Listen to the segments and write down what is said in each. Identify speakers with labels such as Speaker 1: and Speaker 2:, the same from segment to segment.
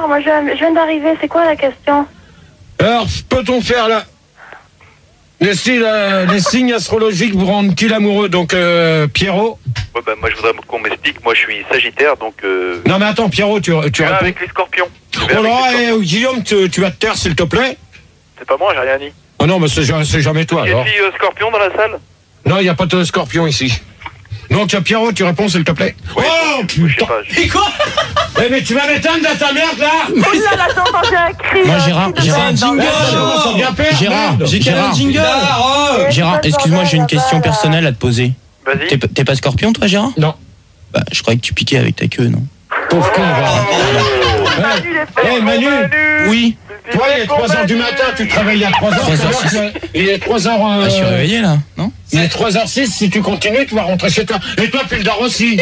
Speaker 1: moi je viens d'arriver, c'est quoi la question?
Speaker 2: Alors, peut-on faire les signes astrologiques vous rendent-ils amoureux? Donc, Pierrot?
Speaker 3: Ouais, bah, moi je voudrais qu'on m'explique, moi je suis Sagittaire, donc...
Speaker 2: Non mais attends, Pierrot, tu réponds
Speaker 3: avec les Scorpions.
Speaker 2: Oh là, Guillaume, tu vas te taire s'il te plaît.
Speaker 3: C'est pas moi, j'ai rien dit.
Speaker 2: Oh non, mais c'est jamais toi
Speaker 3: Il y a
Speaker 2: alors.
Speaker 3: une fille Scorpion dans la salle?
Speaker 2: Non, il n'y a pas de Scorpion ici. Donc, Pierrot, tu réponds s'il te plaît.
Speaker 3: Oui,
Speaker 2: oh putain!
Speaker 4: Et quoi?
Speaker 2: Mais tu vas m'éteindre dans ta merde là!
Speaker 1: Oh là là, j'ai entendu un cri.
Speaker 5: Moi, Gérard,
Speaker 4: un jingle.
Speaker 5: Gérard,
Speaker 4: J'ai un jingle.
Speaker 5: Gérard, excuse-moi, j'ai une question personnelle à te poser.
Speaker 3: Vas-y.
Speaker 5: T'es pas Scorpion, toi, Gérard?
Speaker 2: Non.
Speaker 5: Bah, je croyais que tu piquais avec ta queue, non?
Speaker 2: Pauvre con, va. Hey, Manu!
Speaker 5: Oui.
Speaker 2: Toi, il est 3h du matin, tu travailles à 3h. Il est 3h.
Speaker 5: Je suis réveillé, là, non?
Speaker 2: Il est 3h06, si tu continues, tu vas rentrer chez toi. Et toi, Puldar aussi.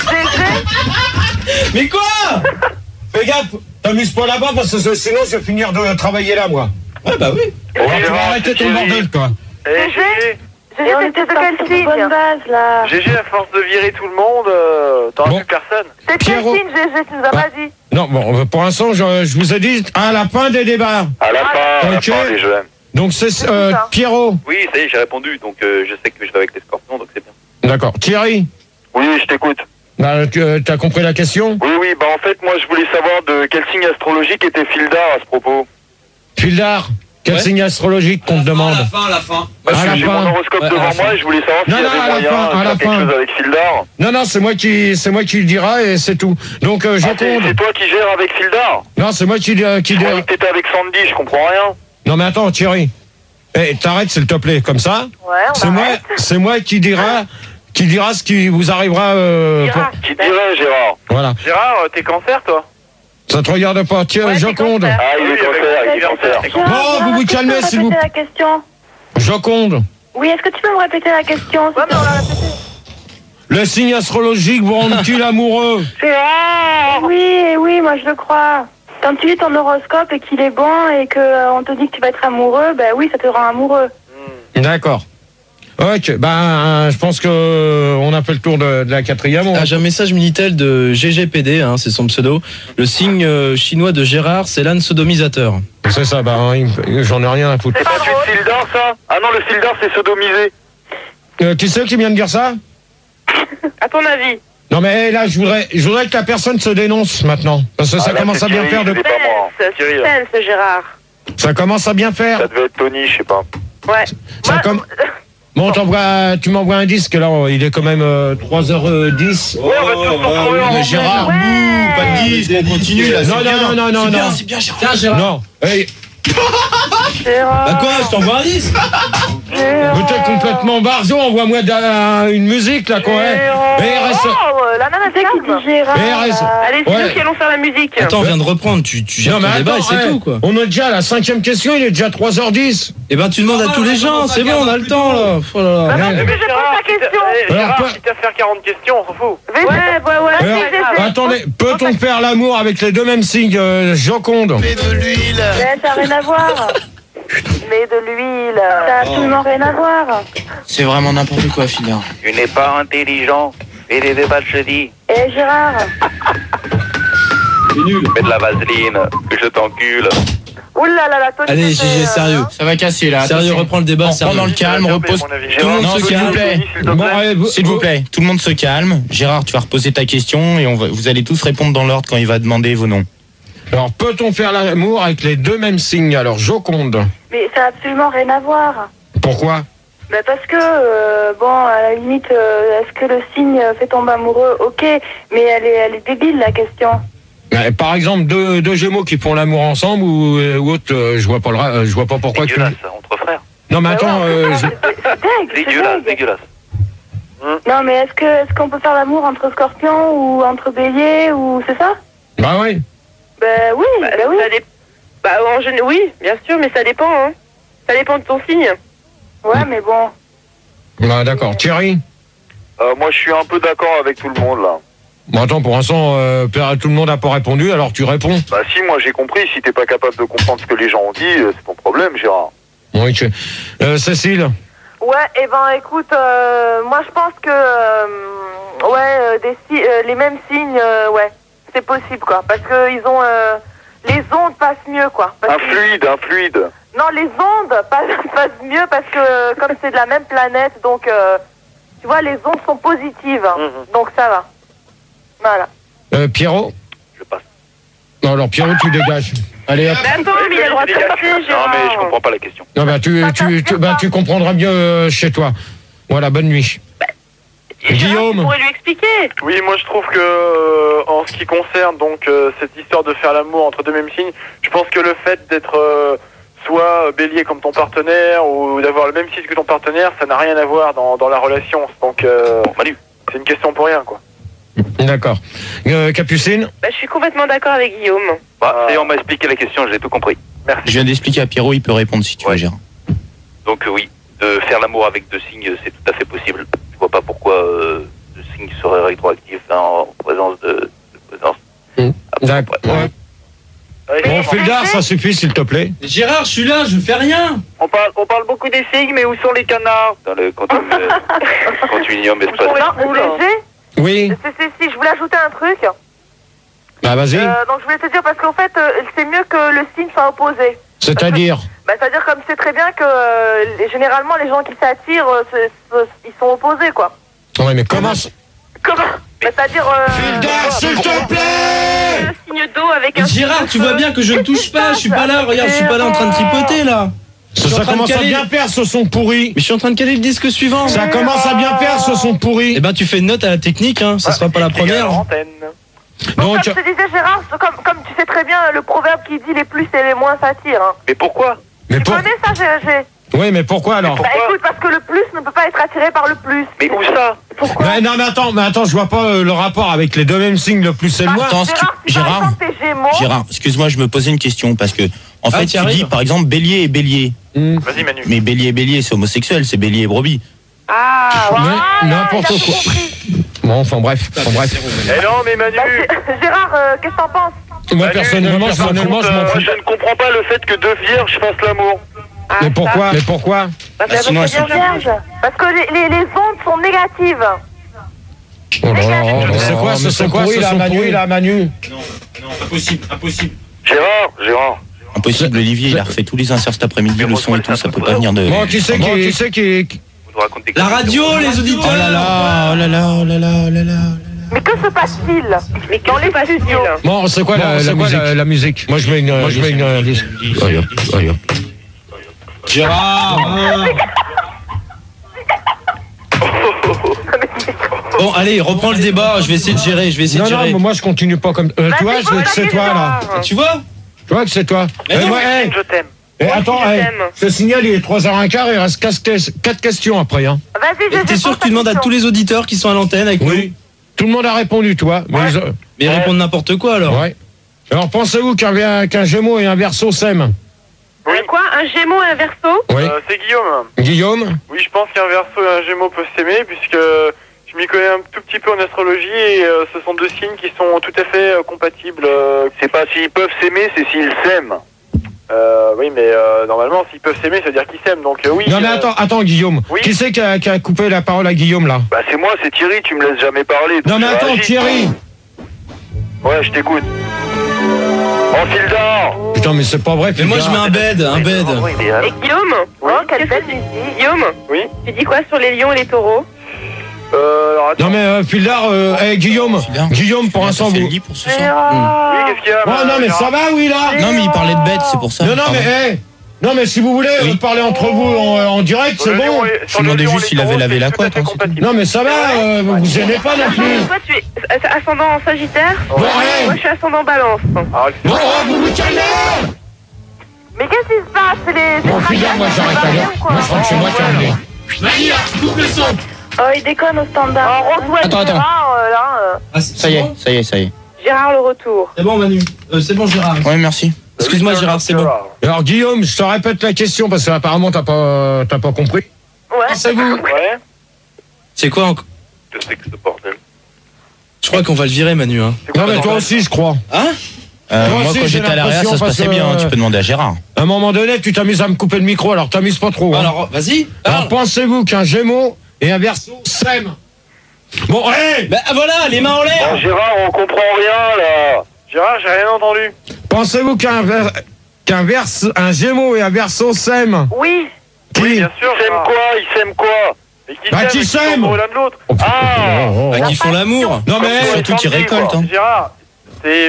Speaker 4: Mais quoi?
Speaker 2: Fais gaffe, t'amuses pas là-bas parce que sinon, je vais finir de travailler là, moi.
Speaker 4: Ouais, bah oui.
Speaker 2: Tu vas arrêter ton bordel, toi.
Speaker 3: GG,
Speaker 1: Gégé, c'était de quel signe? Bonne base, là.
Speaker 3: GG, à force de virer tout le monde, t'auras
Speaker 2: Bon.
Speaker 3: plus personne.
Speaker 1: C'est quel
Speaker 2: Pierrot.
Speaker 1: signe, Gégé, tu nous as pas dit?
Speaker 2: Non, bon, pour l'instant, je vous ai dit à la fin des débats.
Speaker 3: À la fin,
Speaker 2: Ok.
Speaker 3: les jeux.
Speaker 2: Donc, c'est Pierrot.
Speaker 3: Oui, ça y est, j'ai répondu, donc je sais que je vais avec les Scorpions, donc c'est bien.
Speaker 2: D'accord. Thierry,
Speaker 3: Oui, je t'écoute.
Speaker 2: bah, tu as compris la question?
Speaker 3: Oui, bah en fait, moi je voulais savoir de quel signe astrologique était Fildar à ce propos.
Speaker 2: Puldar, quel
Speaker 4: Ouais.
Speaker 2: signe astrologique qu'on te demande?
Speaker 4: À la fin.
Speaker 3: Moi,
Speaker 2: À la
Speaker 3: j'ai
Speaker 2: fin.
Speaker 3: mon horoscope
Speaker 4: Ouais, à
Speaker 3: devant
Speaker 4: la fin.
Speaker 3: moi et je voulais savoir s'il
Speaker 2: Non,
Speaker 3: y
Speaker 2: non,
Speaker 3: avait
Speaker 2: à la
Speaker 3: moyen
Speaker 2: fin, à
Speaker 3: de
Speaker 2: la
Speaker 3: faire quelque
Speaker 2: fin.
Speaker 3: chose avec Fildar.
Speaker 2: Non, c'est moi qui le dira et c'est tout. Donc,
Speaker 3: Ah, c'est
Speaker 2: Joconde.
Speaker 3: toi qui gères avec Fildar?
Speaker 2: Non, c'est moi qui
Speaker 3: Je croyais
Speaker 2: dira.
Speaker 3: que t'étais avec Sandy, je comprends rien.
Speaker 2: Non, mais attends, Thierry. T'arrêtes, s'il te plaît, comme ça.
Speaker 1: Ouais, on arrête.
Speaker 2: C'est moi qui dira ce qui vous arrivera.
Speaker 3: Qui dirait, Gérard?
Speaker 2: Voilà.
Speaker 3: Gérard, t'es cancer, toi?
Speaker 2: Ça te regarde pas. Tiens,
Speaker 1: Ouais,
Speaker 2: Joconde.
Speaker 1: c'est
Speaker 3: Ah, il est cancer, il est cancer.
Speaker 2: Bon, vous vous calmez, s'il vous plaît.
Speaker 1: la question.
Speaker 2: Joconde.
Speaker 1: Oui, est-ce que tu peux me répéter la question? Ouais, mais on l'a répété.
Speaker 2: Le signe astrologique vous rend-il amoureux?
Speaker 1: Oui, moi je le crois. Quand tu lis ton horoscope et qu'il est bon et qu'on te dit que tu vas être amoureux, ben oui, ça te rend amoureux.
Speaker 2: D'accord. Ok, je pense que on a fait le tour de la quatrième.
Speaker 4: Ah, j'ai un message Minitel de GGPD, hein, c'est son pseudo. Le signe chinois de Gérard, c'est l'âne sodomisateur.
Speaker 2: C'est ça, j'en ai rien à foutre.
Speaker 3: C'est pas du Fildar, ça? Ah non, le Fildar, c'est sodomisé.
Speaker 2: Qui c'est qui vient de dire ça?
Speaker 1: À ton avis?
Speaker 2: Non mais là, je voudrais que la personne se dénonce maintenant. Parce que ça
Speaker 3: là,
Speaker 2: commence
Speaker 3: c'est
Speaker 2: à bien
Speaker 3: Thierry,
Speaker 2: faire.
Speaker 3: c'est pas moi. Thierry, là.
Speaker 1: C'est Gérard.
Speaker 2: Ça commence à bien faire.
Speaker 3: Ça devait être Tony, je sais pas.
Speaker 1: Ouais.
Speaker 2: Bon, tu m'envoies un disque, là, il est quand même 3h10.
Speaker 3: Ouais, on va tous se retrouver en
Speaker 4: Mais Gérard, pas de disque, on continue là.
Speaker 2: Non.
Speaker 4: C'est bien, Gérard. Tiens, Gérard.
Speaker 2: Non. Hey,
Speaker 1: Gérard.
Speaker 4: Bah quoi, je t'envoie un disque.
Speaker 1: Gérard.
Speaker 2: t'es complètement barjo, envoie-moi une musique, là, quoi. reste...
Speaker 1: La nana, c'est qui dit Gérard?
Speaker 2: reste...
Speaker 1: Allez, c'est
Speaker 2: Ouais.
Speaker 1: nous qui allons faire la musique.
Speaker 4: Attends, on vient de reprendre, tu gères ton débat et c'est tout quoi.
Speaker 2: On est déjà à la 5e question, il est déjà 3h10.
Speaker 4: Eh ben tu demandes à tous les gens, c'est bon, on a le temps là. Oh là là.
Speaker 1: Non, mais je pose la question.
Speaker 3: Gérard, quitte à faire 40 questions, on s'en fout.
Speaker 1: Ouais.
Speaker 2: Alors, attendez, peut-on faire l'amour avec les deux mêmes signes, Joconde?
Speaker 1: Mais ça n'a rien à voir. Mais de l'huile. Ça n'a absolument rien à voir.
Speaker 5: C'est vraiment n'importe quoi, Fildar.
Speaker 3: Tu n'es pas intelligent. Fais des débats de jeudi.
Speaker 1: Eh Gérard.
Speaker 3: Mets de la vaseline, que je t'encule.
Speaker 1: Oulala, toi
Speaker 4: Allez, GG, sérieux.
Speaker 5: Ça va casser, là.
Speaker 4: Sérieux,
Speaker 5: Attention.
Speaker 4: reprends le débat,
Speaker 5: On
Speaker 4: sérieux.
Speaker 5: prend dans le calme, repose.
Speaker 4: Tout le monde
Speaker 5: Non,
Speaker 4: se
Speaker 5: s'il vous
Speaker 4: calme.
Speaker 5: plaît. S'il vous plaît, tout le monde se calme. Gérard, tu vas reposer ta question et vous allez tous répondre dans l'ordre quand il va demander vos noms.
Speaker 2: Alors, peut-on faire l'amour avec les deux mêmes signes? Alors, Joconde.
Speaker 1: Mais ça n'a absolument rien à voir.
Speaker 2: Pourquoi?
Speaker 1: Bah parce que, à la limite, est-ce que le signe fait tomber amoureux? Ok, mais elle est débile la question.
Speaker 2: Par exemple, deux Gémeaux qui font l'amour ensemble ou autre, je vois pas pourquoi tu...
Speaker 3: Dégueulasse, entre frères.
Speaker 2: Non mais attends,
Speaker 3: Dégueulasse.
Speaker 1: Non mais est-ce qu'on peut faire l'amour entre Scorpion ou entre Bélier ou c'est ça?
Speaker 2: bah oui.
Speaker 1: Bah oui, oui.
Speaker 6: Oui, bien sûr, mais ça dépend, hein. Ça dépend de ton signe.
Speaker 1: Ouais, mais bon.
Speaker 2: Bah d'accord. Thierry?
Speaker 3: Moi, je suis un peu d'accord avec tout le monde, là.
Speaker 2: Bon attends, pour l'instant, tout le monde n'a pas répondu, alors tu réponds.
Speaker 3: Bah si, moi j'ai compris. Si t'es pas capable de comprendre ce que les gens ont dit, c'est ton problème, Gérard.
Speaker 2: Oui, Cécile?
Speaker 1: Ouais, écoute, moi je pense que, les mêmes signes, ouais, c'est possible, quoi. Parce que ils ont
Speaker 6: ondes passent mieux, quoi.
Speaker 3: Un fluide.
Speaker 6: Non, les ondes passent mieux parce que comme c'est de la même planète, donc tu vois, les ondes sont positives. Donc ça va. Voilà.
Speaker 2: Pierrot?
Speaker 3: Je passe.
Speaker 2: Non, alors Pierrot, tu dégages. Allez, hop.
Speaker 6: Mais attends, mais il a le droit de passer,
Speaker 3: Non,
Speaker 6: Gérard.
Speaker 3: mais je comprends pas la question.
Speaker 2: Non, tu comprendras mieux chez toi. Voilà, bonne nuit. Guillaume.
Speaker 6: Tu pourrais lui expliquer.
Speaker 7: Oui, moi je trouve que en ce qui concerne donc cette histoire de faire l'amour entre deux mêmes signes, je pense que le fait d'être soit bélier comme ton partenaire ou d'avoir le même signe que ton partenaire, ça n'a rien à voir dans la relation. Donc Manu, c'est une question pour rien, quoi.
Speaker 2: D'accord. Capucine?
Speaker 6: Je suis complètement d'accord avec Guillaume.
Speaker 3: Et on m'a expliqué la question, j'ai tout compris.
Speaker 5: Je viens d'expliquer à Pierrot, il peut répondre si tu veux, Gérard.
Speaker 3: Donc oui, de faire l'amour avec deux signes, c'est tout à fait possible. Je vois pas pourquoi deux signes seraient rétroactifs en présence de présence.
Speaker 2: D'accord. Ouais. Bon, Fulgard, ça suffit, s'il te plaît.
Speaker 4: Gérard, je suis là, je fais rien.
Speaker 7: On parle beaucoup des signes, mais où sont les canards?
Speaker 3: Dans le continuum espace.
Speaker 6: Ou léger.
Speaker 2: Oui.
Speaker 6: Si je voulais ajouter un truc.
Speaker 2: Bah, vas-y.
Speaker 6: Donc je voulais te dire parce qu'en fait c'est mieux que le signe soit opposé.
Speaker 2: C'est-à-dire?
Speaker 6: C'est-à-dire comme c'est très bien que généralement les gens qui s'attirent ils sont opposés, quoi.
Speaker 2: Ouais, mais comment?
Speaker 6: C'est-à-dire
Speaker 2: Fulgard, s'il te plaît!
Speaker 6: le signe d'eau avec un
Speaker 4: Gérard, tu vois bien que je ne touche pas, je suis pas là, regarde, je suis pas là en train de tripoter là.
Speaker 2: Ça commence à bien faire ce son pourri.
Speaker 4: Mais je suis en train de caler le disque suivant.
Speaker 2: Ça commence à bien faire ce son pourri.
Speaker 4: Eh ben tu fais une note à la technique, hein, ça sera pas la première.
Speaker 6: Bon, comme je te disais Gérard, comme tu sais très bien le proverbe qui dit les plus et les moins s'attirent. Hein.
Speaker 3: Mais pourquoi?
Speaker 2: Mais
Speaker 6: Tu connais ça, Gérard?
Speaker 2: Oui, mais pourquoi alors?
Speaker 6: Bah écoute, parce que le plus ne peut pas être attiré par le plus.
Speaker 3: Mais où ça?
Speaker 6: Pourquoi?
Speaker 2: Mais attends, je vois pas le rapport avec les deux mêmes signes, le plus et le moins.
Speaker 5: Attends,
Speaker 6: Gérard, si par exemple t'es Gémeaux...
Speaker 5: Gérard, excuse-moi, je me posais une question parce que en fait tu dis par exemple bélier et bélier.
Speaker 7: Vas-y Manu.
Speaker 5: Mais bélier et bélier c'est homosexuel, c'est bélier et brebis.
Speaker 6: Ah, voilà,
Speaker 2: n'importe
Speaker 6: il a
Speaker 2: quoi.
Speaker 6: compris.
Speaker 2: Bon, enfin bref.
Speaker 7: Eh non, mais Manu.
Speaker 6: Gérard, qu'est-ce que t'en penses?
Speaker 2: Moi, personnellement, je m'en fous.
Speaker 7: Moi, je ne comprends pas le fait que deux vierges fassent l'amour.
Speaker 2: Mais pourquoi?
Speaker 6: Parce
Speaker 5: sinon, elles sont
Speaker 6: vierges. Parce que les ondes sont négatives.
Speaker 2: C'est quoi ce bruit là, Manu?
Speaker 5: Non, impossible.
Speaker 3: Gérard.
Speaker 5: Impossible, Olivier, il a refait tous les inserts cet après-midi, le son et tout, ça peut pas venir de...
Speaker 2: Bon, qui c'est qui...
Speaker 4: La radio, les auditeurs.
Speaker 5: Oh là là.
Speaker 6: Mais que se passe-t-il? Mais dans les studios.
Speaker 2: Bon, c'est quoi la musique? Moi, je mets une disque.
Speaker 4: Gérard. Bon, allez, reprends le débat, je vais essayer de gérer,
Speaker 2: Non, mais moi, je continue pas comme... tu vois, c'est toi, là.
Speaker 4: Tu vois
Speaker 2: que c'est toi.
Speaker 7: Je t'aime.
Speaker 2: Attends, je te signale, il est 3h15, il reste 4 questions après. Hein.
Speaker 6: Vas-y,
Speaker 4: t'es sûr que tu demandes à tous les auditeurs qui sont à l'antenne avec nous?
Speaker 2: Tout le monde a répondu, toi.
Speaker 4: Mais ils répondent n'importe quoi, alors.
Speaker 2: Ouais. Alors, pensez-vous qu'un Gémeaux et un Verseau s'aiment?
Speaker 6: Oui. Quoi? Un Gémeaux et un Verseau?
Speaker 2: Oui.
Speaker 7: C'est Guillaume.
Speaker 2: Guillaume?
Speaker 7: Oui, je pense qu'un Verseau et un Gémeaux peuvent s'aimer puisque je m'y connais un tout petit peu en astrologie et ce sont deux signes qui sont tout à fait compatibles.
Speaker 3: C'est pas s'ils peuvent s'aimer, c'est s'ils s'aiment.
Speaker 7: Oui, mais normalement, s'ils peuvent s'aimer, ça veut dire qu'ils s'aiment. Donc oui.
Speaker 2: Non, mais attends, Guillaume.
Speaker 7: Oui.
Speaker 2: Qui c'est qui a coupé la parole à Guillaume, là?
Speaker 3: Bah c'est moi, c'est Thierry, tu me laisses jamais parler.
Speaker 2: Non, mais attends, Thierry.
Speaker 3: Ouais, je t'écoute. En fil d'or.
Speaker 2: Putain, mais c'est pas vrai.
Speaker 4: Mais moi, je mets un bed.
Speaker 6: Et Guillaume?
Speaker 7: Oui.
Speaker 6: Quelle belle musique. Guillaume?
Speaker 7: Oui.
Speaker 6: Tu dis quoi sur les lions et les taureaux?
Speaker 7: Alors attends.
Speaker 2: Non, mais Fulgard, Guillaume, pour l'instant, vous...
Speaker 5: pour ce soir.
Speaker 7: Oui, qu'est-ce qu'il y a?
Speaker 2: Oh, non, mais ça va, oui, là?
Speaker 5: Non, mais il parlait de bête, c'est pour ça.
Speaker 2: Non, mais si vous voulez parler entre vous en direct, c'est bon.
Speaker 5: Je me demandais juste s'il avait lavé la couette.
Speaker 2: Non, mais ça va, vous vous gênez pas non plus.
Speaker 6: Toi, tu es ascendant Sagittaire?
Speaker 2: Bon,
Speaker 6: Moi, je suis ascendant Balance.
Speaker 2: Bon, vous vous calmez.
Speaker 6: Mais qu'est-ce qui se passe? C'est les...
Speaker 2: Bon, Fulgard, moi, j'arrête alors. Moi, je rentre chez moi, terminé.
Speaker 4: Mania, coupe le son.
Speaker 1: Oh, il déconne au standard.
Speaker 5: Attends.
Speaker 6: Gérard, là,
Speaker 5: Ça y est.
Speaker 6: Gérard, le retour.
Speaker 4: C'est bon, Manu. C'est bon, Gérard.
Speaker 5: Ouais, merci.
Speaker 4: Excuse-moi, Gérard, c'est bon.
Speaker 2: Alors, Guillaume, je te répète la question parce que apparemment t'as pas compris.
Speaker 6: Ouais.
Speaker 2: C'est vous.
Speaker 7: Ouais.
Speaker 4: C'est quoi encore?
Speaker 3: Qu'est-ce que c'est que ce bordel?
Speaker 4: Je crois qu'on va le virer, Manu. Hein.
Speaker 2: Non, mais toi aussi, je crois.
Speaker 4: Hein?
Speaker 5: Moi,
Speaker 2: aussi,
Speaker 5: quand
Speaker 2: j'ai
Speaker 5: j'étais à l'arrière, ça se
Speaker 2: l'impression
Speaker 5: passait
Speaker 2: parce
Speaker 5: bien.
Speaker 2: que-
Speaker 5: Tu peux demander à Gérard.
Speaker 2: À un moment donné, tu t'amuses à me couper le micro, alors t'amuses pas trop. Hein.
Speaker 4: Alors, vas-y.
Speaker 2: Alors, pensez-vous qu'un Gémeaux et un Verseau s'aiment? Bon, hé
Speaker 4: Bah voilà, les mains en l'air.
Speaker 3: Gérard, on comprend rien là.
Speaker 7: Gérard, j'ai rien entendu.
Speaker 2: Pensez-vous qu'un Gémeaux et un Verseau s'aiment?
Speaker 6: Oui.
Speaker 7: Oui, bien sûr.
Speaker 3: Ils s'aiment quoi? Ils s'aiment quoi?
Speaker 7: Et qui
Speaker 2: Bah,
Speaker 7: s'aiment,
Speaker 2: qui
Speaker 7: et qui
Speaker 2: s'aiment
Speaker 7: sont amoureux l'un de l'autre.
Speaker 5: Bah, qui font l'amour.
Speaker 2: Non mais
Speaker 5: Surtout qui récoltent. Hein.
Speaker 7: Gérard, c'est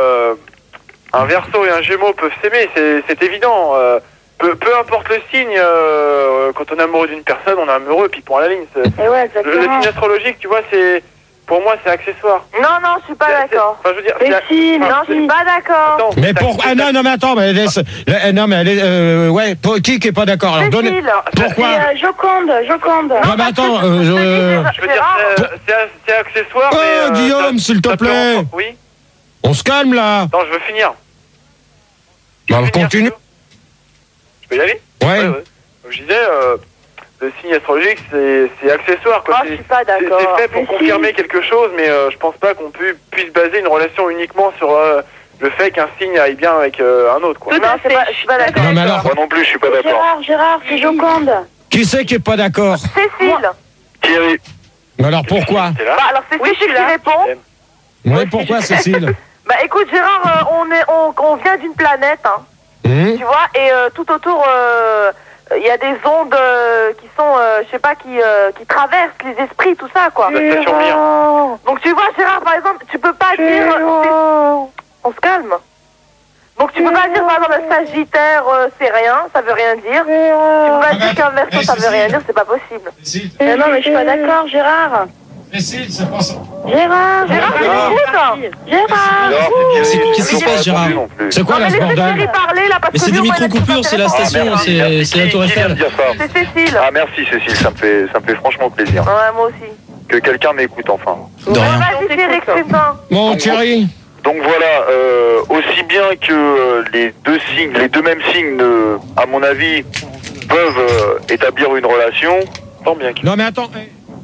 Speaker 7: un Verseau et un Gémeaux peuvent s'aimer, c'est évident. Peu importe le signe, quand on est amoureux d'une personne, on est amoureux, puis pour la ligne.
Speaker 1: Et ouais,
Speaker 7: Le
Speaker 1: exactement.
Speaker 7: signe astrologique, tu vois, pour moi, c'est accessoire.
Speaker 6: Non, je suis pas d'accord.
Speaker 7: Enfin, je veux dire,
Speaker 1: Mais si, mais
Speaker 6: Non, je suis pas d'accord.
Speaker 7: Attends,
Speaker 2: mais pourquoi? Ah non mais attends, mais non mais ouais, qui est pas d'accord? Alors donnez.
Speaker 6: Cécile.
Speaker 2: Pourquoi?
Speaker 1: Joconde.
Speaker 2: Non mais attends,
Speaker 7: je veux dire,
Speaker 6: Gérard.
Speaker 7: c'est accessoire,
Speaker 2: Oh,
Speaker 7: mais...
Speaker 2: Guillaume, s'il te
Speaker 7: ça peut
Speaker 2: plaît.
Speaker 7: Oui.
Speaker 2: on se calme là.
Speaker 7: Attends, je veux finir.
Speaker 2: Bah,
Speaker 7: Je veux finir,
Speaker 2: continue.
Speaker 7: Je peux y aller?
Speaker 2: Ouais.
Speaker 7: Comme je disais, le signe astrologique, c'est accessoire, quoi.
Speaker 6: Moi, je suis pas d'accord.
Speaker 7: C'est fait pour
Speaker 1: Mais si.
Speaker 7: confirmer quelque chose, mais je pense pas qu'on puisse baser une relation uniquement sur le fait qu'un signe aille bien avec un autre, quoi.
Speaker 6: Non, je suis pas d'accord.
Speaker 2: Non mais alors,
Speaker 3: Moi non plus, je suis pas d'accord.
Speaker 1: Gérard, c'est Joconde.
Speaker 2: qui c'est qui est pas d'accord?
Speaker 6: Cécile.
Speaker 3: Thierry.
Speaker 2: Mais alors pourquoi?
Speaker 7: C'est là.
Speaker 6: Bah, alors c'est Cécile qui répond.
Speaker 2: Ouais, pourquoi Cécile?
Speaker 6: Bah écoute Gérard, on vient d'une planète, hein, tu vois, et tout autour, il y a des ondes qui sont, je sais pas, qui traversent les esprits, tout ça, quoi.
Speaker 7: La station Mir.
Speaker 6: Donc tu vois Gérard, par exemple, tu peux pas dire... On se calme. Donc tu peux pas dire par exemple un Sagittaire c'est rien, ça veut rien dire. Tu peux pas dire qu'un Verseau ça veut rien dire, c'est pas possible.
Speaker 1: Mais non, mais je suis pas d'accord, Gérard.
Speaker 2: Cécile, c'est pas ça.
Speaker 1: Gérard,
Speaker 6: Gérard, t'écoutes?
Speaker 1: Gérard.
Speaker 4: Qu'est-ce qui se passe, Gérard?
Speaker 2: C'est quoi
Speaker 6: Non
Speaker 2: là
Speaker 6: mais
Speaker 2: ce
Speaker 6: laissez
Speaker 2: bordel?
Speaker 6: Thierry parler là parce
Speaker 4: Mais
Speaker 6: que
Speaker 4: c'est des
Speaker 6: nous, on est
Speaker 4: micro-coupures, c'est la
Speaker 6: tous
Speaker 4: station,
Speaker 3: merci.
Speaker 4: c'est la Tour
Speaker 3: Qui vient de
Speaker 4: Eiffel.
Speaker 3: dire ça?
Speaker 6: C'est Cécile.
Speaker 3: Ah merci Cécile, ça me fait franchement plaisir.
Speaker 6: Ouais, moi aussi.
Speaker 3: Que quelqu'un m'écoute enfin.
Speaker 4: De rien.
Speaker 6: Vas-y Thierry, exprime-toi.
Speaker 2: Bon Thierry.
Speaker 3: Donc voilà, aussi bien que les deux mêmes signes, à mon avis, peuvent établir une relation.
Speaker 7: Tant bien qu'il...
Speaker 2: Non mais attends.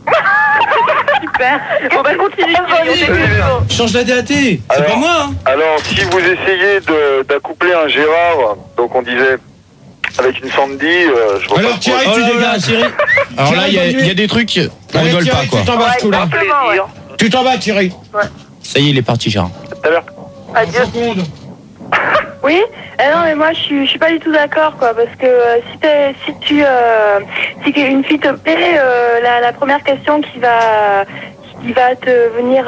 Speaker 6: Super. Bon bah continue Thierry.
Speaker 4: Change la DAT, c'est
Speaker 3: Alors-
Speaker 4: pas moi, hein.
Speaker 3: Alors si vous essayez d'accoupler un Gérard, donc on disait avec une Sandy, je vois
Speaker 2: Alors
Speaker 3: pas
Speaker 2: Thierry,
Speaker 4: Oh
Speaker 2: tu
Speaker 4: là là,
Speaker 2: dégages.
Speaker 4: Thierry.
Speaker 5: Alors là, il y a des trucs, on
Speaker 2: Allez,
Speaker 5: rigole pas
Speaker 2: Thierry,
Speaker 5: quoi.
Speaker 2: tu t'en vas tout là.
Speaker 6: Exactement, ouais.
Speaker 2: Tu t'en vas Thierry.
Speaker 5: Ça y est, il est parti, Gérard.
Speaker 7: Tout à l'heure.
Speaker 6: Adieu.
Speaker 2: Seconde.
Speaker 1: Oui, non mais moi je suis pas du tout d'accord quoi, parce que si une fille te plaît, la première question qui va te venir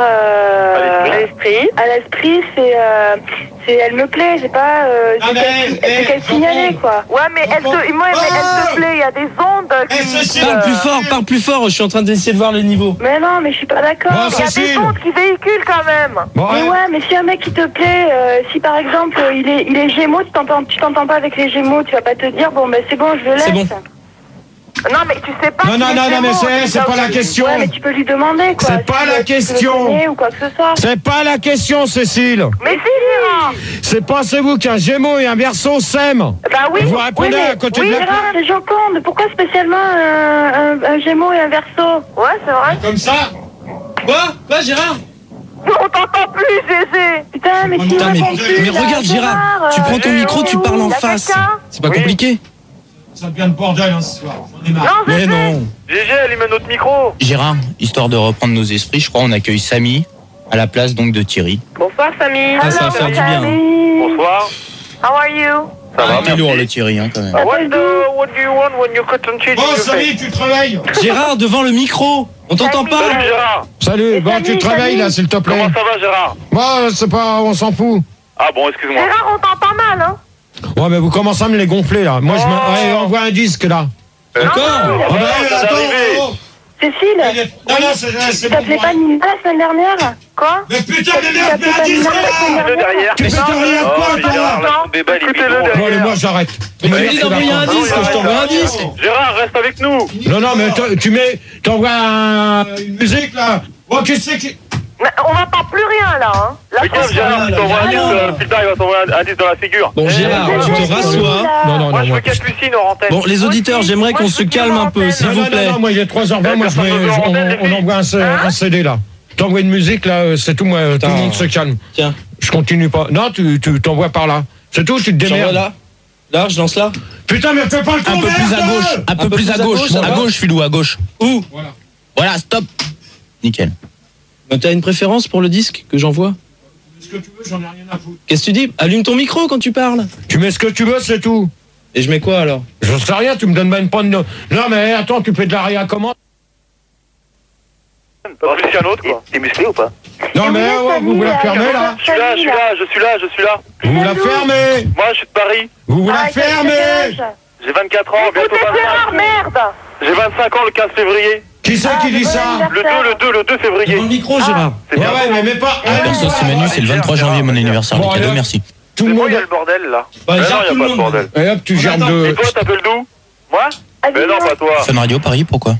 Speaker 1: à l'esprit, c'est elle me plaît, c'est pas c'est qu'elle signalait quoi.
Speaker 6: Ouais mais elle te plaît, il y a des ondes qui...
Speaker 4: Parle plus fort, je suis en train d'essayer de voir les niveaux.
Speaker 1: Mais non, mais je suis pas d'accord.
Speaker 2: Bon,
Speaker 6: Il y a des
Speaker 2: Cécile.
Speaker 6: ondes qui véhiculent quand même.
Speaker 2: Bon,
Speaker 1: Mais ouais, mais si un mec qui te plaît, si par exemple il est Gémeaux, tu t'entends pas avec les Gémeaux, tu vas pas te dire bon ben c'est bon, je le laisse.
Speaker 4: C'est bon.
Speaker 6: Non mais tu sais pas...
Speaker 2: Non,
Speaker 6: qu'il
Speaker 2: non,
Speaker 6: est
Speaker 2: non, non, mais
Speaker 6: Gémeaux,
Speaker 2: c'est pas la question.
Speaker 1: Ouais, mais tu peux lui demander quoi.
Speaker 2: C'est pas
Speaker 1: si
Speaker 2: la
Speaker 1: tu le
Speaker 2: question.
Speaker 1: connais ou quoi que ce soit.
Speaker 2: C'est pas la question Cécile.
Speaker 6: Mais si Gérard.
Speaker 2: C'est pensez-vous qu'un Gémeaux et un Verseau s'aiment?
Speaker 6: Bah oui.
Speaker 2: Vous répondez
Speaker 1: mais-
Speaker 2: à côté
Speaker 6: oui,
Speaker 2: de la
Speaker 1: Gérard, c'est Joconde. Pourquoi spécialement un Gémeaux et un Verseau?
Speaker 6: Ouais c'est vrai.
Speaker 2: Comme ça.
Speaker 4: Quoi, Gérard?
Speaker 6: On t'entend plus GG.
Speaker 1: Putain, mais si
Speaker 4: Putain, mais regarde, Gérard, tu prends ton micro, tu parles en
Speaker 6: y a
Speaker 4: face.
Speaker 6: quelqu'un
Speaker 4: C'est pas compliqué.
Speaker 2: Ça devient le bordel hein, ce soir. J'en ai marre.
Speaker 6: Non
Speaker 4: Mais
Speaker 6: GG.
Speaker 4: non.
Speaker 7: GG, allume un autre micro.
Speaker 5: Gérard, histoire de reprendre nos esprits, je crois on accueille Samy à la place donc de Thierry.
Speaker 6: Bonsoir Samy.
Speaker 4: Ah, ça va faire du bien.
Speaker 7: Bonsoir.
Speaker 6: How are you?
Speaker 7: Ça va,
Speaker 5: T'es lourd
Speaker 7: merci.
Speaker 5: le Thierry hein, quand même.
Speaker 7: What do you want when you cut and cheese
Speaker 2: Bon
Speaker 7: in your
Speaker 2: Samy,
Speaker 7: face?
Speaker 2: tu te réveilles.
Speaker 4: Gérard, devant le micro. On t'entend
Speaker 6: Samy.
Speaker 4: pas.
Speaker 7: Salut Gérard.
Speaker 2: Salut, bon tu te réveilles là s'il te plaît.
Speaker 7: Comment ça va Gérard?
Speaker 2: Moi c'est pas, on s'en fout.
Speaker 3: Ah bon, excuse-moi.
Speaker 6: Gérard, on t'entend mal, hein?
Speaker 2: Ouais mais vous commencez à me les gonfler là. Moi je me... Ouais, envoie un disque là.
Speaker 4: Encore.
Speaker 2: Ah, bah,
Speaker 7: ça
Speaker 2: attends,
Speaker 7: d'arriver.
Speaker 2: oh.
Speaker 1: Cécile,
Speaker 2: Non, non, c'est
Speaker 1: tu
Speaker 2: bon.
Speaker 1: t'appelais pas Nina la semaine dernière?
Speaker 6: Quoi?
Speaker 2: Mais putain de
Speaker 1: Tu
Speaker 2: merde,
Speaker 1: t'appelais
Speaker 2: mais un
Speaker 1: pas
Speaker 2: disque
Speaker 1: Nina la semaine
Speaker 2: là.
Speaker 7: Le derrière.
Speaker 2: Tu fais rien
Speaker 3: Oh,
Speaker 2: quoi
Speaker 3: mais
Speaker 2: toi
Speaker 3: Gérard, là,
Speaker 7: Non,
Speaker 3: ton débat, il est
Speaker 7: écoutez-le
Speaker 3: bidon.
Speaker 2: Bon allez moi j'arrête.
Speaker 4: Mais tu m'as dit d'envoyer un disque, je t'envoie un disque.
Speaker 7: Gérard, reste avec nous.
Speaker 2: Non, non, mais tu t'envoies une musique là. Oh, qu'est-ce que c'est?
Speaker 6: Mais on n'entend plus rien, là, hein? Là,
Speaker 7: Regarde
Speaker 6: c'est-
Speaker 7: Gérard, il t'envoie un disque,
Speaker 4: Gérard.
Speaker 7: putain, il va t'envoyer un disque dans la figure.
Speaker 4: Bon, Gérard, tu te rassois.
Speaker 2: Non, non,
Speaker 7: Moi,
Speaker 2: non,
Speaker 7: je veux Capucine en antenne.
Speaker 4: Bon, les auditeurs, j'aimerais qu'on se calme un peu, s'il
Speaker 2: Non,
Speaker 4: vous
Speaker 2: non,
Speaker 4: plaît.
Speaker 2: non, moi il est 3h20, moi on envoie un CD là. T'envoies une musique là, c'est tout, moi, tout le monde se calme.
Speaker 4: Tiens,
Speaker 2: Je continue pas. Non, tu t'envoies par là. C'est tout, tu te
Speaker 4: j'envoie
Speaker 2: démerdes.
Speaker 4: là. Là, je lance là.
Speaker 2: Putain, mais fais pas le
Speaker 5: Un peu plus à gauche, un peu plus à gauche, à gauche, Philou, à gauche.
Speaker 4: Où?
Speaker 5: Voilà, stop. Nickel.
Speaker 4: T'as une préférence pour le disque que j'envoie?
Speaker 2: Ce que tu veux, j'en ai rien à foutre.
Speaker 4: Qu'est-ce que tu dis? Allume ton micro quand tu parles.
Speaker 2: Tu mets ce que tu veux, c'est tout.
Speaker 4: Et je mets quoi alors?
Speaker 2: Je sais rien, tu me donnes même pas de... Non mais attends, tu fais de la réacommande.
Speaker 7: Pas plus qu'un autre, quoi.
Speaker 3: T'es musclé ou pas?
Speaker 2: Non mais vous la fermez là.
Speaker 7: Je suis là.
Speaker 2: Vous la fermez.
Speaker 7: Moi, je suis de Paris.
Speaker 2: Vous la fermez.
Speaker 7: J'ai 24 ans, bientôt
Speaker 6: Écoutez
Speaker 7: 25.
Speaker 6: Gérard, merde.
Speaker 7: J'ai 25 ans le 15 février.
Speaker 2: Qui c'est qui dit ça?
Speaker 7: Le 2 février.
Speaker 4: Dans le micro, Gérard.
Speaker 7: C'est
Speaker 2: Ouais,
Speaker 7: bien.
Speaker 2: mais pas...
Speaker 5: Perso, c'est Manu, c'est le 23 janvier, mon anniversaire.
Speaker 2: Bon,
Speaker 5: Les cadeaux,
Speaker 2: allez.
Speaker 5: merci.
Speaker 2: Tout
Speaker 7: C'est
Speaker 2: le
Speaker 7: moi,
Speaker 2: monde...
Speaker 7: il y a le bordel, là.
Speaker 4: Bah,
Speaker 7: Mais non,
Speaker 4: gère
Speaker 7: il
Speaker 4: tout
Speaker 7: n'y a
Speaker 4: le
Speaker 7: pas de
Speaker 4: monde.
Speaker 7: bordel.
Speaker 2: Et hop, tu germes de...
Speaker 7: Et toi, t'appelles d'où? Moi? Mais non, pas toi.
Speaker 5: Fun Radio Paris, pourquoi?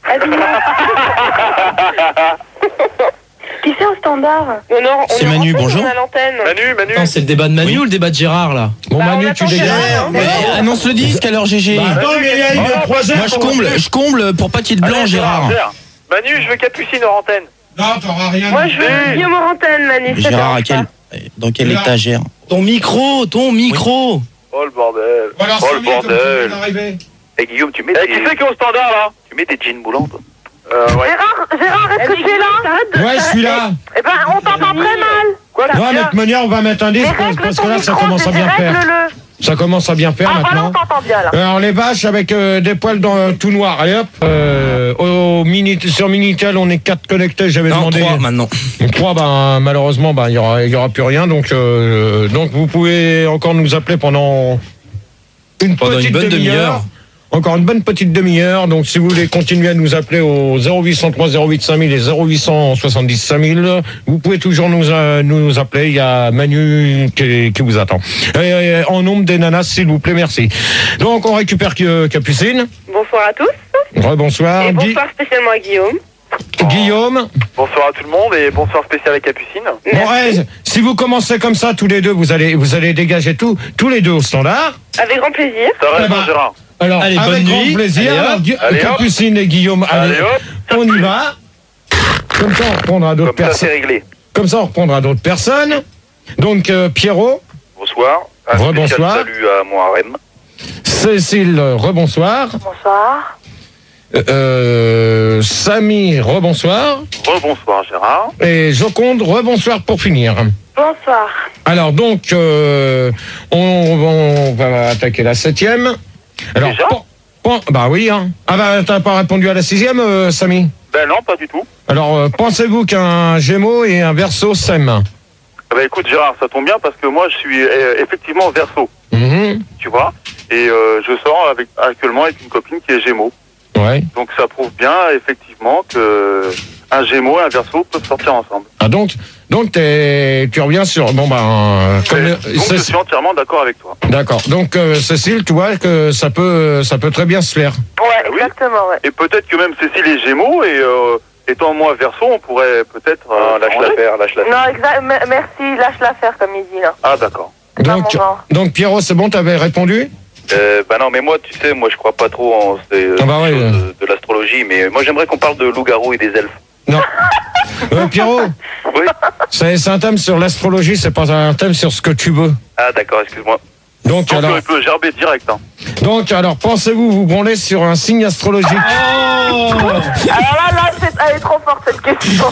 Speaker 1: Qui c'est au standard?
Speaker 5: C'est Manu, bonjour.
Speaker 7: Manu.
Speaker 4: Attends, c'est le débat de Manu ou le débat de Gérard là?
Speaker 2: Bon, Manu, tu dégages.
Speaker 5: Mais annonce le disque alors, GG.
Speaker 2: Bah, attends, mais il y a une 3 heures.
Speaker 5: Moi, je comble pour pas qu'il y ait de blanc, Gérard.
Speaker 7: Manu, je veux Capucine hors antenne.
Speaker 2: Non, t'auras rien.
Speaker 6: Moi, je veux Guillaume Orantène, Manu.
Speaker 5: Gérard, dans quel étagère?
Speaker 4: Ton micro.
Speaker 7: Oh, le bordel.
Speaker 2: Voilà,
Speaker 7: Oh, le bordel.
Speaker 3: Eh Guillaume, tu mets
Speaker 7: Eh, qui c'est qui est au standard, là?
Speaker 3: tu mets tes jeans moulants, toi?
Speaker 7: Ouais.
Speaker 6: Gérard, est-ce que tu es là?
Speaker 2: Ouais, je suis là.
Speaker 6: Eh ben, on t'entend très mal.
Speaker 7: Quoi,
Speaker 2: Non, mais de toute manière, on va mettre un disque parce que là, ça commence à bien faire.
Speaker 6: Règle-le.
Speaker 2: Ça commence à bien faire
Speaker 6: Ah, voilà, on
Speaker 2: maintenant.
Speaker 6: t'entend bien, là.
Speaker 2: Alors, les vaches avec des poils dans, tout noir. Allez hop. Sur Minitel, on est 4 connectés. J'avais
Speaker 4: Non,
Speaker 2: demandé.
Speaker 4: 3 maintenant.
Speaker 2: 3, ben, malheureusement, ben, il y aura plus rien. Donc, vous pouvez encore nous appeler pendant une
Speaker 4: Pendant une bonne demi-heure.
Speaker 2: Encore une bonne petite demi-heure. Donc, si vous voulez continuer à nous appeler au 0803 08 5000 et 0870 5000, vous pouvez toujours nous appeler. Il y a Manu qui vous attend. Et, en nombre des nanas, s'il vous plaît, merci. Donc, on récupère Capucine.
Speaker 6: Bonsoir à tous.
Speaker 2: Rebonsoir.
Speaker 6: Et bonsoir spécialement à Guillaume.
Speaker 2: Guillaume.
Speaker 7: Bonsoir à tout le monde et bonsoir spécial à Capucine.
Speaker 2: Bon, si vous commencez comme ça, tous les deux, vous allez dégager tous les deux au standard.
Speaker 6: Avec grand plaisir.
Speaker 7: Ça va,
Speaker 2: Eh ben,
Speaker 7: Gérard?
Speaker 2: Alors,
Speaker 4: Allez,
Speaker 2: avec
Speaker 4: bonne
Speaker 2: grand
Speaker 4: nuit.
Speaker 2: plaisir.
Speaker 4: Allez, hop.
Speaker 2: Alors,
Speaker 7: Allez, hop.
Speaker 2: Capucine et Guillaume, allez,
Speaker 7: Allez, hop.
Speaker 2: on y va. Comme ça, on reprendra d'autres
Speaker 3: Comme ça, c'est
Speaker 2: personnes.
Speaker 3: réglé.
Speaker 2: Comme ça, on reprendra d'autres personnes. Donc, Pierrot,
Speaker 3: Bonsoir. Un
Speaker 2: Rebonsoir.
Speaker 3: spécial salut à Moharem.
Speaker 2: Cécile, rebonsoir.
Speaker 6: Bonsoir.
Speaker 2: Samy, rebonsoir.
Speaker 7: Rebonsoir, Gérard.
Speaker 2: Et Joconde, rebonsoir pour finir.
Speaker 6: Bonsoir.
Speaker 2: Alors, donc, on va attaquer la 7e. Alors,
Speaker 7: Déjà
Speaker 2: bah oui, hein. Ah bah, t'as pas répondu à la 6e, Samy?
Speaker 7: Ben non, pas du tout.
Speaker 2: Alors, pensez-vous qu'un Gémeaux et un Verseau s'aiment?
Speaker 7: Ah ben écoute, Gérard, ça tombe bien parce que moi, je suis effectivement Verseau,
Speaker 2: Mhm.
Speaker 7: tu vois. Et je sors actuellement avec une copine qui est Gémeaux.
Speaker 2: Ouais.
Speaker 7: Donc ça prouve bien, effectivement, que un Gémeaux et un Verseau peuvent sortir ensemble.
Speaker 2: Ah donc tu reviens sur... Bon, ben...
Speaker 7: Donc je suis entièrement d'accord avec toi.
Speaker 2: D'accord. Donc, Cécile, tu vois que ça peut très bien se faire.
Speaker 6: Ouais,
Speaker 7: oui.
Speaker 6: exactement, ouais.
Speaker 7: Et peut-être que même Cécile est Gémeaux et étant moi Verseau, on pourrait peut-être...
Speaker 3: Lâche
Speaker 7: s'arranger.
Speaker 3: l'affaire, lâche l'affaire.
Speaker 6: Non, merci, lâche l'affaire, comme il dit, là.
Speaker 7: Ah d'accord.
Speaker 2: Donc,
Speaker 6: mon genre.
Speaker 2: donc Pierrot, c'est bon, t'avais répondu?
Speaker 3: Bah non, mais moi, tu sais, moi je crois pas trop en ces
Speaker 2: Ah bah ouais,
Speaker 3: choses de l'astrologie, mais moi j'aimerais qu'on parle de loups-garous et des elfes.
Speaker 2: Non. Pierrot,
Speaker 3: Oui.
Speaker 2: c'est un thème sur l'astrologie, c'est pas un thème sur ce que tu veux.
Speaker 3: Ah d'accord, excuse-moi.
Speaker 2: Donc,
Speaker 7: Donc
Speaker 2: alors,
Speaker 7: il peut gerber direct. Hein.
Speaker 2: pensez-vous vous branler sur un signe astrologique?
Speaker 6: Alors là, elle est trop forte, cette question.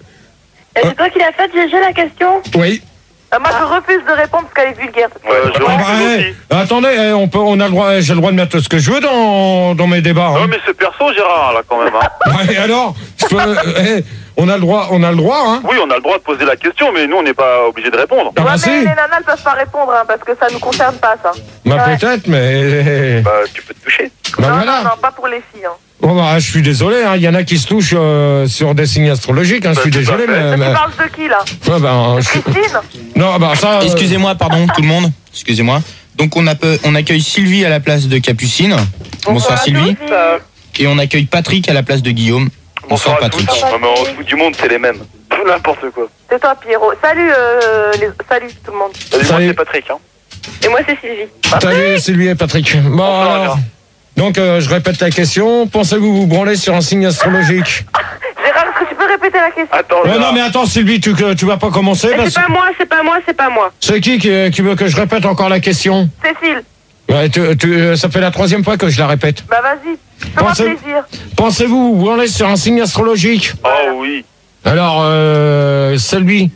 Speaker 1: Et c'est toi qui l'as faite, GG, la question?
Speaker 2: Oui.
Speaker 6: Moi, je refuse de répondre parce qu'elle est vulgaire. cette
Speaker 7: Ouais,
Speaker 6: question.
Speaker 7: je
Speaker 2: Ah bah,
Speaker 7: refuse aussi.
Speaker 2: attendez, on a le droit, j'ai le droit de mettre ce que je veux dans mes débats.
Speaker 7: Non
Speaker 2: Hein.
Speaker 7: mais c'est perso, Gérard, là, quand même. Hein.
Speaker 2: Et alors, on a le droit, hein.
Speaker 7: Oui, on a le droit de poser la question, mais nous, on n'est pas obligé de répondre.
Speaker 2: Ah
Speaker 6: Ouais,
Speaker 2: bah
Speaker 6: mais
Speaker 2: si.
Speaker 6: les nanas ne peuvent pas répondre, hein, parce que ça nous concerne pas, ça.
Speaker 2: Bah
Speaker 6: Ouais.
Speaker 2: peut-être, mais...
Speaker 3: Bah tu peux te toucher.
Speaker 2: Bah
Speaker 6: non,
Speaker 2: voilà.
Speaker 6: non, pas pour les filles. Hein.
Speaker 2: Bon bah, je suis désolé, hein. Il y en a qui se touchent sur des signes astrologiques, hein. Je suis
Speaker 7: Bah, tout à
Speaker 2: désolé,
Speaker 7: fait.
Speaker 2: mais...
Speaker 6: Tu parles de qui, là?
Speaker 2: Ouais, ben,
Speaker 6: Christine?
Speaker 2: non, bah ça...
Speaker 5: Excusez-moi, pardon, tout le monde. Excusez-moi. Donc on accueille Sylvie à la place de Capucine. Bonsoir
Speaker 6: à
Speaker 5: Sylvie.
Speaker 6: tous.
Speaker 5: Et on accueille Patrick à la place de Guillaume. Bonsoir
Speaker 7: à tous.
Speaker 5: Patrick.
Speaker 3: Non mais on se fout du monde, c'est les mêmes.
Speaker 7: Tout n'importe quoi.
Speaker 6: C'est toi, Pierrot. Salut, salut tout le monde.
Speaker 7: Salut, moi,
Speaker 2: Salut.
Speaker 7: c'est Patrick. Hein.
Speaker 6: Et moi, c'est Sylvie.
Speaker 2: Salut Sylvie et Patrick. Bon,
Speaker 7: Bonsoir,
Speaker 2: alors...
Speaker 7: Gérard.
Speaker 2: Donc, je répète la question. Pensez-vous vous branler sur un signe astrologique?
Speaker 6: Gérard, est-ce que tu peux répéter la question?
Speaker 7: Attends,
Speaker 2: Ouais,
Speaker 7: Gérard.
Speaker 2: non, mais attends, Sylvie, tu vas pas commencer.
Speaker 6: Eh,
Speaker 2: Parce...
Speaker 6: c'est pas moi, c'est pas moi, c'est pas moi.
Speaker 2: C'est qui veut que je répète encore la question?
Speaker 6: Cécile.
Speaker 2: Ouais, ça fait la 3e fois que je la répète.
Speaker 6: Bah, vas-y. Fais-moi
Speaker 2: Pensez-
Speaker 6: plaisir.
Speaker 2: Pensez-vous vous branler sur un signe astrologique?
Speaker 7: Oh oui.
Speaker 2: Alors, celui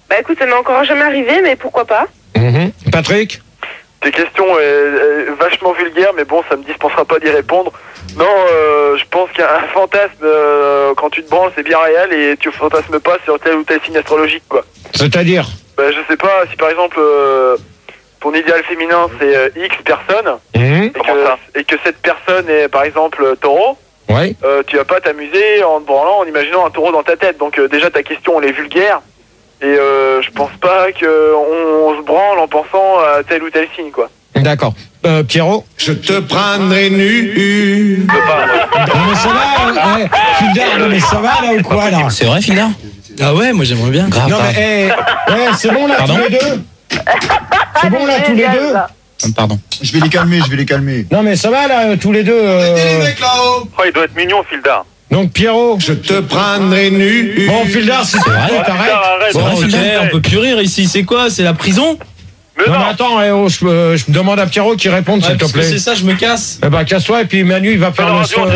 Speaker 6: Bah écoute, ça m'est encore jamais arrivé, mais pourquoi pas?
Speaker 2: Patrick?
Speaker 7: Tes questions est vachement vulgaires, mais bon, ça me dispensera pas d'y répondre. Non, je pense qu'un fantasme, quand tu te branles, c'est bien réel et tu fantasmes pas sur tel ou tel signe astrologique, quoi.
Speaker 2: C'est-à-dire?
Speaker 7: Bah, je sais pas, si par exemple, ton idéal féminin, c'est X personne, et que cette personne est, par exemple, taureau,
Speaker 2: ouais.
Speaker 7: Tu vas pas t'amuser en te branlant, en imaginant un taureau dans ta tête. Donc déjà, ta question, elle est vulgaire. Et je pense pas qu'on se branle en pensant à tel ou tel signe, quoi.
Speaker 2: D'accord. Pierrot?
Speaker 8: Je te prendrai nu.
Speaker 2: Non mais ça va, Fildar, non mais ça va là ou quoi là?
Speaker 5: C'est vrai, Fildar?
Speaker 4: Ah ouais, moi j'aimerais bien.
Speaker 5: Grave.
Speaker 2: Non mais c'est bon là.
Speaker 5: Pardon?
Speaker 2: Tous les deux? C'est bon là tous les deux?
Speaker 5: Pardon.
Speaker 8: Je vais les calmer.
Speaker 2: Non mais ça va là tous les deux
Speaker 8: Les mecs là-haut.
Speaker 7: Oh, il doit être mignon, Fildar.
Speaker 2: Donc Pierrot?
Speaker 8: Je te prendrai nu.
Speaker 2: Bon Fildar, si c'est vrai, t'arrêtes.
Speaker 4: Bon, ok, on peut plus rire ici. C'est quoi? C'est la prison?
Speaker 2: Non mais attends, je demande à Pierrot qui réponde s'il te
Speaker 4: Parce que
Speaker 2: plaît.
Speaker 4: c'est ça, je me casse.
Speaker 2: Eh ben casse-toi et puis Manu il va faire le son.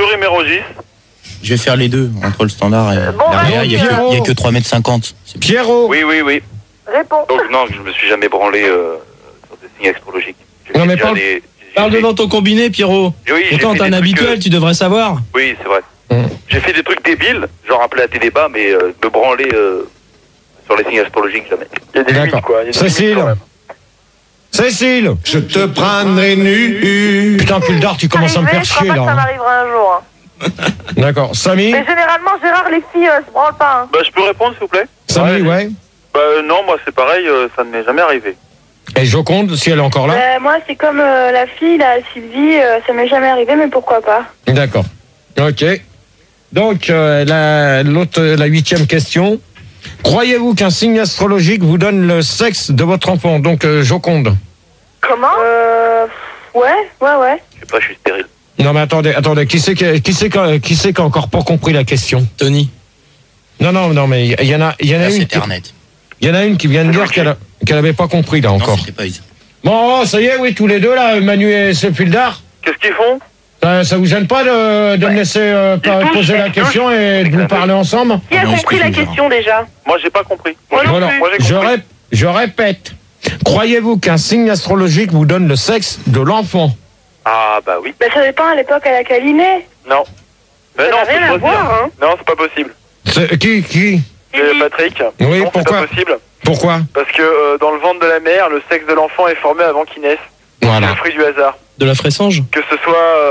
Speaker 5: Je vais faire les deux, entre le standard et l'arrière. Il y a que 3,50 m.
Speaker 2: Pierrot?
Speaker 3: Oui.
Speaker 6: Réponds.
Speaker 3: Donc non, je me suis jamais branlé sur des signes astrologiques.
Speaker 2: Non, mais
Speaker 4: Parle devant ton combiné, Pierrot.
Speaker 3: Oui,
Speaker 4: Pourtant, t'es un habituel, tu devrais savoir.
Speaker 3: Oui, c'est vrai. J'ai fait des trucs débiles, genre appeler à tes débats, mais me branler sur les signes astrologiques, jamais.
Speaker 7: Il y a des limites, quoi. Il y a des limites,
Speaker 2: Cécile?
Speaker 7: quand même.
Speaker 2: Cécile?
Speaker 8: Je te prendrai nu.
Speaker 2: Putain Fildar, tu commences à me faire
Speaker 6: Je crois
Speaker 2: chier
Speaker 6: pas que ça
Speaker 2: là.
Speaker 6: m'arrivera un jour. Hein.
Speaker 2: D'accord. Samy?
Speaker 6: Mais généralement, Gérard, les filles se branlent pas. Hein.
Speaker 7: Bah, je peux répondre, s'il vous plaît?
Speaker 2: Samy, ouais.
Speaker 7: Bah, non, moi, c'est pareil, ça ne m'est jamais arrivé.
Speaker 2: Et Joconde, si elle est encore là?
Speaker 1: Moi, c'est comme la fille, là, Sylvie, ça m'est jamais arrivé, mais pourquoi pas?
Speaker 2: D'accord. Ok. Donc, la 8e question. Croyez-vous qu'un signe astrologique vous donne le sexe de votre enfant? Donc, Joconde.
Speaker 6: Comment?
Speaker 1: Ouais.
Speaker 3: Je sais pas, je suis stérile.
Speaker 2: Non, mais attendez. Qui c'est qui a encore pas compris la question?
Speaker 4: Tony.
Speaker 2: Non, mais il y en a
Speaker 5: Là,
Speaker 2: une.
Speaker 5: c'est Internet.
Speaker 2: Il y en a une qui vient de dire qu'elle avait pas compris là
Speaker 5: Non,
Speaker 2: encore.
Speaker 5: c'était pas Isa.
Speaker 2: Bon, ça y est, oui, tous les deux là, Manu et Fildar.
Speaker 7: Qu'est-ce qu'ils font?
Speaker 2: Ça vous gêne pas de me laisser poser la question et de vous parler ensemble?
Speaker 6: Qui a
Speaker 5: Non,
Speaker 6: compris la
Speaker 5: excusez-moi.
Speaker 6: question déjà?
Speaker 7: Moi, j'ai pas compris. Moi,
Speaker 2: Voilà.
Speaker 7: moi, j'ai compris.
Speaker 2: Je répète. Croyez-vous qu'un signe astrologique vous donne le sexe de l'enfant?
Speaker 7: Ah, bah oui.
Speaker 1: Bah, ça dépend à l'époque à laquelle il est.
Speaker 7: Non. Mais
Speaker 6: Ça
Speaker 7: non,
Speaker 6: n'a
Speaker 7: c'est
Speaker 6: rien
Speaker 7: pas
Speaker 6: à voir,
Speaker 7: possible.
Speaker 6: hein.
Speaker 7: Non, c'est pas possible.
Speaker 2: Qui?
Speaker 7: C'est Patrick.
Speaker 2: Oui,
Speaker 7: Non,
Speaker 2: pourquoi?
Speaker 7: c'est pas possible.
Speaker 2: Pourquoi?
Speaker 7: Parce que dans le ventre de la mère, le sexe de l'enfant est formé avant qu'il naisse. C'est
Speaker 2: Voilà.
Speaker 7: le fruit du hasard.
Speaker 4: De la fressange?
Speaker 7: Que ce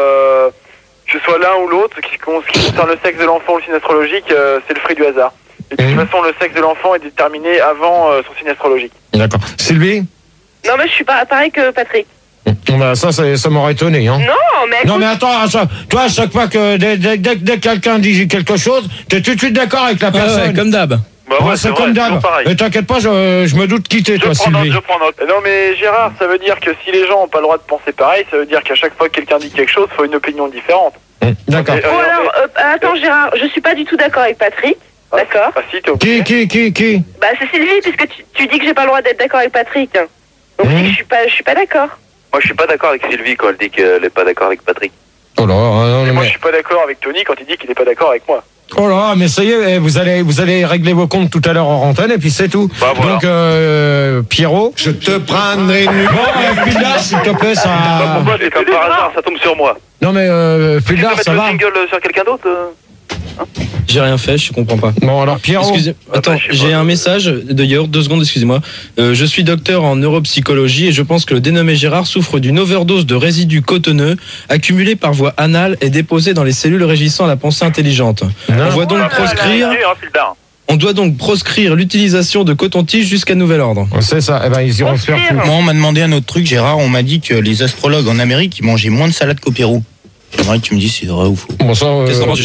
Speaker 7: soit l'un ou l'autre, ce qui concerne le sexe de l'enfant ou le signe astrologique, c'est le fruit du hasard. Et de toute façon, le sexe de l'enfant est déterminé avant son signe astrologique.
Speaker 2: D'accord. Sylvie?
Speaker 6: Non, mais je suis pas pareil que Patrick.
Speaker 2: Bah, ça m'aurait étonné, hein.
Speaker 6: Non, mais
Speaker 2: Non
Speaker 6: écoute,
Speaker 2: mais attends, toi à chaque fois que dès que quelqu'un dit quelque chose, t'es tout de suite d'accord avec la
Speaker 4: Ah
Speaker 2: personne.
Speaker 4: ouais, comme d'hab.
Speaker 7: Bah
Speaker 2: Ouais, c'est
Speaker 7: vrai,
Speaker 2: comme
Speaker 7: toujours
Speaker 2: d'hab.
Speaker 7: pareil.
Speaker 2: Mais t'inquiète pas, je me doute qui t'es toi, Sylvie.
Speaker 7: Je prends note. Non mais Gérard, ça veut dire que si les gens n'ont pas le droit de penser pareil, ça veut dire qu'à chaque fois que quelqu'un dit quelque chose, il faut une opinion différente.
Speaker 2: D'accord.
Speaker 7: Et,
Speaker 6: bon alors, attends Gérard, je suis pas du tout d'accord avec Patrick. D'accord.
Speaker 7: Ah si, t'es obligé.
Speaker 2: Qui?
Speaker 6: Bah c'est Sylvie, puisque tu dis que j'ai pas le droit d'être d'accord avec Patrick. Donc je dis que je suis pas d'accord.
Speaker 3: Moi, je suis pas d'accord avec Sylvie quand elle dit qu'elle est pas d'accord avec Patrick.
Speaker 2: Oh là, non,
Speaker 7: Et moi, je
Speaker 2: mais,
Speaker 7: suis pas d'accord avec Tony quand il dit qu'il est pas d'accord avec moi.
Speaker 2: oh là, mais ça y est, vous allez régler vos comptes tout à l'heure en antenne et puis c'est tout.
Speaker 3: Bah, voilà.
Speaker 2: Donc Pierrot.
Speaker 8: Je te prendrai nu.
Speaker 2: Bon, Fildar, s'il te plaît, ça.
Speaker 3: Pourquoi c'est comme par hasard, ça tombe sur moi.
Speaker 2: Non mais
Speaker 3: Tu peux
Speaker 2: Fildar,
Speaker 3: mettre
Speaker 2: ça
Speaker 3: le
Speaker 2: va.
Speaker 3: jingle sur quelqu'un d'autre
Speaker 4: J'ai rien fait, je comprends pas.
Speaker 2: Bon alors Pierrot.
Speaker 4: Excusez, attends,
Speaker 3: je sais
Speaker 4: j'ai
Speaker 3: pas.
Speaker 4: un message d'ailleurs, 2 secondes, excusez-moi. Je suis docteur en neuropsychologie et je pense que le dénommé Gérard souffre d'une overdose de résidus cotonneux accumulés par voie anale et déposés dans les cellules régissant la pensée intelligente. On doit donc proscrire l'utilisation de coton-tige jusqu'à nouvel ordre.
Speaker 2: C'est ça. Eh ben ils iront se faire foutre.
Speaker 5: Moi, on m'a demandé un autre truc, Gérard. On m'a dit que les astrologues en Amérique, ils mangeaient moins de salade qu'au Pérou. J'aimerais que tu me dises si c'est vrai ou faux.
Speaker 2: Bon ça.
Speaker 4: Qu'est-ce que t'en penses,